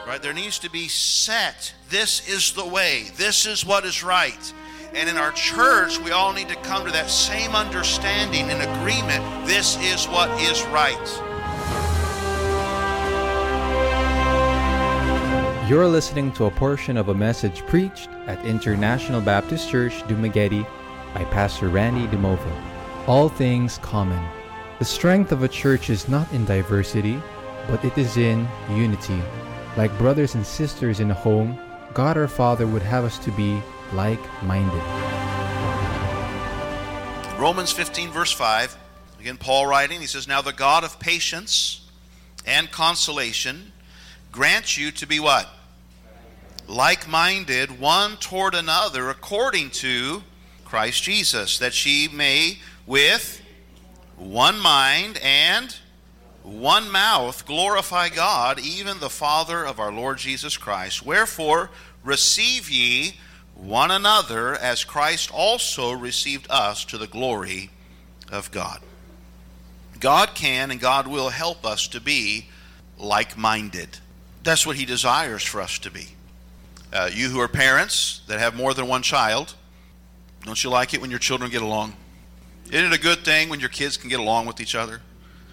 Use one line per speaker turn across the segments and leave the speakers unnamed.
right? There needs to be set. This is the way. This is what is right. And in our church, we all need to come to that same understanding and agreement. This is what is right.
You're listening to a portion of a message preached at International Baptist Church, Dumaguete by Pastor Randy DeMova. All things common. The strength of a church is not in diversity, but it is in unity. Like brothers and sisters in a home, God our Father would have us to be like-minded.
Romans 15 verse 5, again Paul writing, he says, "Now the God of patience and consolation grant you to be what? Like-minded one toward another according to Christ Jesus, that ye may with one mind and one mouth glorify God, even the Father of our Lord Jesus Christ. Wherefore receive ye one another as Christ also received us to the glory of God." God can and God will help us to be like-minded. That's what He desires for us to be. You who are parents that have more than one child, don't you like it when your children get along? Isn't it a good thing when your kids can get along with each other?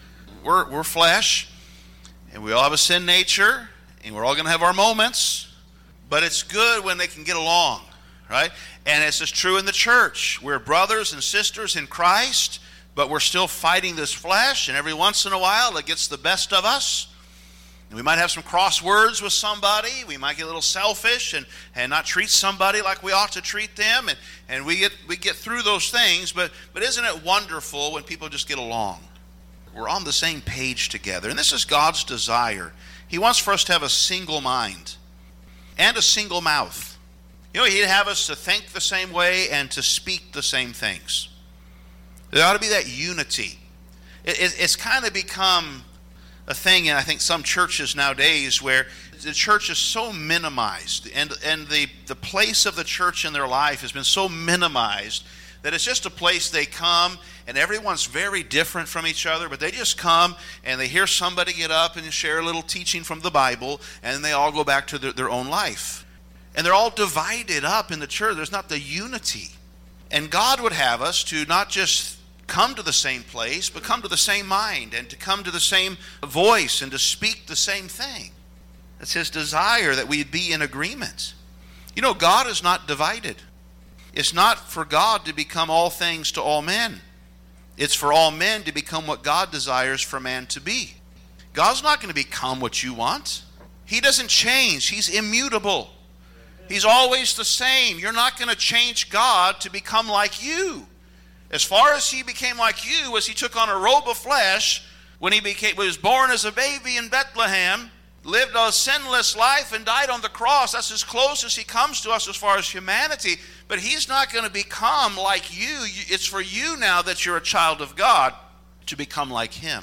We're flesh, and we all have a sin nature, and we're all going to have our moments, but it's good when they can get along, right? And it's just true in the church. We're brothers and sisters in Christ, but we're still fighting this flesh, and every once in a while it gets the best of us. And we might have some cross words with somebody. We might get a little selfish and not treat somebody like we ought to treat them, and we get through those things, but isn't it wonderful when people just get along? We're on the same page together, and this is God's desire. He wants for us to have a single mind and a single mouth. You know, He'd have us to think the same way and to speak the same things. There ought to be that unity. It's kind of become a thing in, I think, some churches nowadays where the church is so minimized, and the place of the church in their life has been so minimized that it's just a place they come, and everyone's very different from each other, but they just come and they hear somebody get up and share a little teaching from the Bible, and then they all go back to their own life. And they're all divided up in the church. There's not the unity. And God would have us to not just come to the same place, but come to the same mind, and to come to the same voice, and to speak the same thing. It's His desire that we be in agreement. You know, God is not divided. It's not for God to become all things to all men. It's for all men to become what God desires for man to be. God's not going to become what you want. He doesn't change. He's immutable. He's always the same. You're not going to change God to become like you. As far as He became like you was He took on a robe of flesh when He was born as a baby in Bethlehem, lived a sinless life, and died on the cross. That's as close as He comes to us as far as humanity. But He's not going to become like you. It's for you now that you're a child of God to become like Him.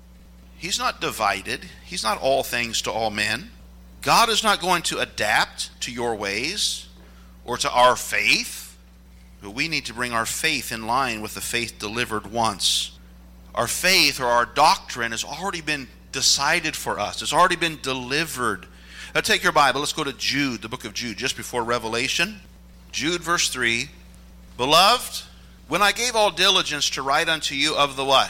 He's not divided. He's not all things to all men. God is not going to adapt to your ways or to our faith. But we need to bring our faith in line with the faith delivered once. Our faith or our doctrine has already been decided for us. It's already been delivered. Now take your Bible. Let's go to Jude, the book of Jude, just before Revelation. Jude, verse 3. "Beloved, when I gave all diligence to write unto you of the what?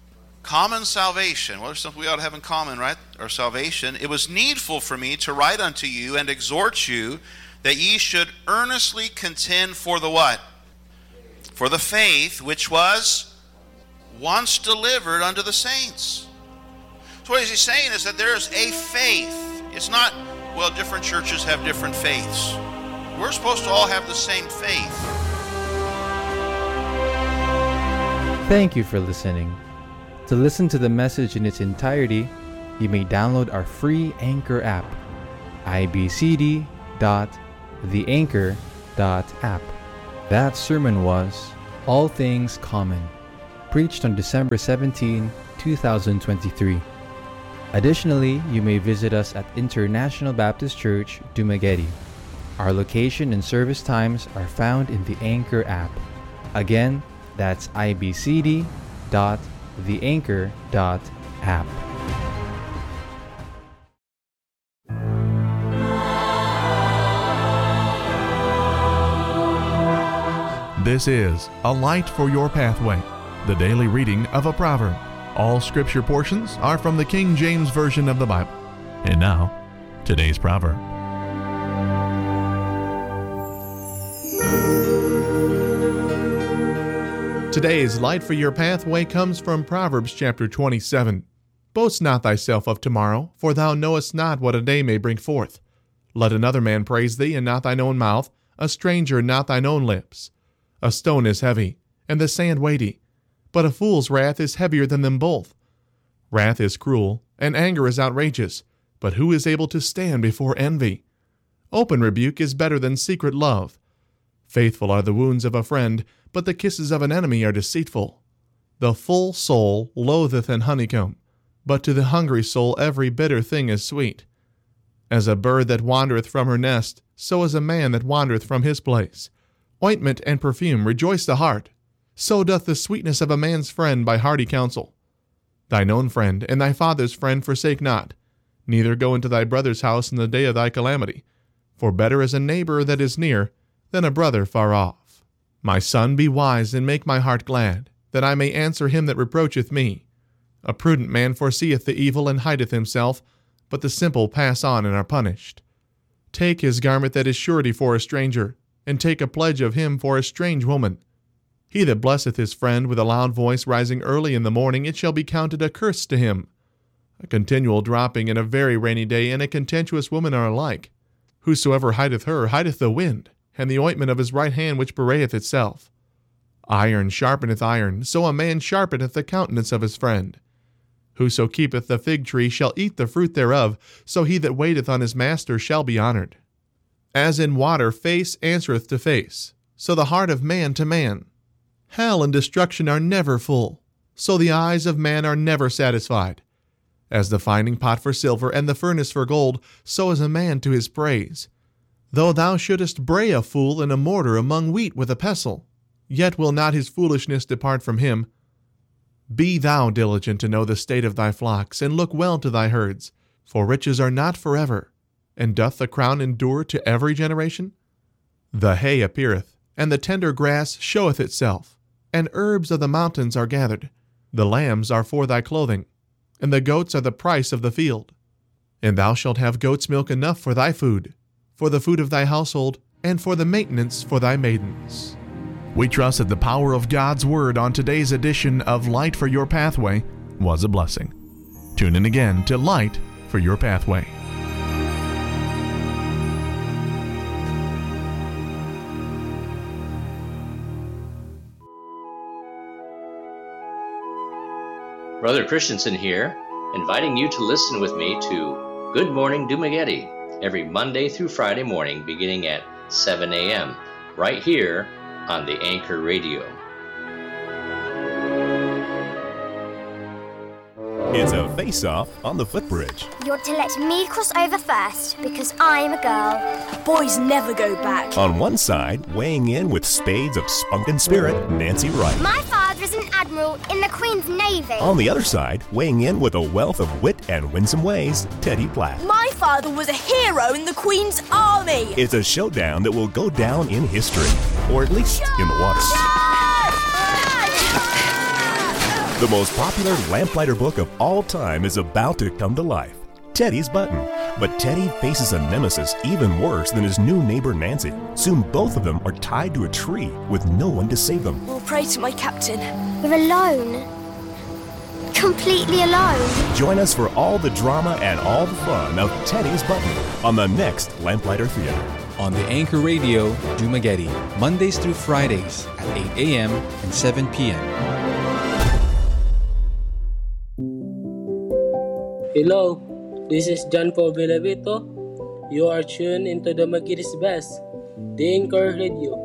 Common salvation." Well, there's something we ought to have in common, right? Our salvation. "It was needful for me to write unto you and exhort you that ye should earnestly contend for the what? For the faith which was once delivered unto the saints." So what he's saying is that there's a faith. It's not, well, different churches have different faiths. We're supposed to all have the same faith.
Thank you for listening. To listen to the message in its entirety, you may download our free Anchor app, ibcd.theanchor.app. That sermon was All Things Common, preached on December 17, 2023. Additionally, you may visit us at International Baptist Church, Dumaguete. Our location and service times are found in the Anchor app. Again, that's ibcd.theanchor.app.
This is A Light for Your Pathway, the daily reading of a proverb. All scripture portions are from the King James Version of the Bible. And now, today's proverb. Today's Light for Your Pathway comes from Proverbs chapter 27. Boast not thyself of tomorrow, for thou knowest not what a day may bring forth. Let another man praise thee, and not thine own mouth, a stranger, not thine own lips. A stone is heavy, and the sand weighty, but a fool's wrath is heavier than them both. Wrath is cruel, and anger is outrageous, but who is able to stand before envy? Open rebuke is better than secret love. Faithful are the wounds of a friend, but the kisses of an enemy are deceitful. The full soul loatheth an honeycomb, but to the hungry soul every bitter thing is sweet. As a bird that wandereth from her nest, so is a man that wandereth from his place. Ointment and perfume rejoice the heart, so doth the sweetness of a man's friend by hearty counsel. Thine own friend and thy father's friend forsake not, neither go into thy brother's house in the day of thy calamity. For better is a neighbor that is near than a brother far off. My son, be wise and make my heart glad, that I may answer him that reproacheth me. A prudent man foreseeth the evil and hideth himself, but the simple pass on and are punished. Take his garment that is surety for a stranger, and take a pledge of him for a strange woman. He that blesseth his friend with a loud voice rising early in the morning, it shall be counted a curse to him. A continual dropping in a very rainy day and a contentious woman are alike. Whosoever hideth her hideth the wind, and the ointment of his right hand which bewrayeth itself. Iron sharpeneth iron, so a man sharpeneth the countenance of his friend. Whoso keepeth the fig tree shall eat the fruit thereof, so he that waiteth on his master shall be honored. As in water face answereth to face, so the heart of man to man. Hell and destruction are never full, so the eyes of man are never satisfied. As the finding pot for silver and the furnace for gold, so is a man to his praise. Though thou shouldest bray a fool in a mortar among wheat with a pestle, yet will not his foolishness depart from him. Be thou diligent to know the state of thy flocks, and look well to thy herds, for riches are not forever. And doth the crown endure to every generation? The hay appeareth, and the tender grass showeth itself, and herbs of the mountains are gathered. The lambs are for thy clothing, and the goats are the price of the field. And thou shalt have goat's milk enough for thy food, for the food of thy household, and for the maintenance for thy maidens. We trust that the power of God's Word on today's edition of Light for Your Pathway was a blessing. Tune in again to Light for Your Pathway.
Brother Christensen here, inviting you to listen with me to Good Morning Dumaguete every Monday through Friday morning beginning at 7 a.m. right here on the Anchor Radio.
It's a face-off on the footbridge.
You're to let me cross over first because I'm a girl.
Boys never go back.
On one side, weighing in with spades of spunk and spirit, Nancy Wright.
My father is an admiral in the Queen's Navy.
On the other side, weighing in with a wealth of wit and winsome ways, Teddy Platt.
My father was a hero in the Queen's Army.
It's a showdown that will go down in history, or at least in the water. The most popular lamplighter book of all time is about to come to life, Teddy's Button. But Teddy faces a nemesis even worse than his new neighbor Nancy. Soon both of them are tied to a tree with no one to save them.
We'll pray to my captain.
We're alone. Completely alone.
Join us for all the drama and all the fun of Teddy's Button on the next Lamplighter Theater.
On the Anchor Radio, Dumaguete, Mondays through Fridays at 8 a.m. and 7 p.m.
Hello, this is John Paul Villavito. You are tuned into the Dumaguete's Best, the Anchor Radio.